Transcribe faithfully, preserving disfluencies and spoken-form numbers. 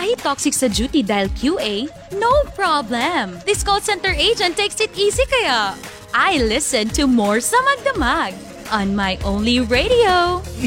Kahit toxic sa duty dahil Q A, no problem. This call center agent takes it easy kaya. I listen to more sa Magdamag on my only radio.